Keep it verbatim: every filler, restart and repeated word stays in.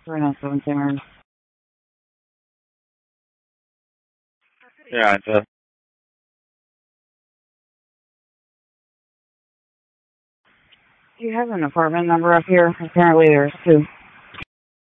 three nine seven Saint Yeah, it's a. Do you have an apartment number up here? Apparently there's two.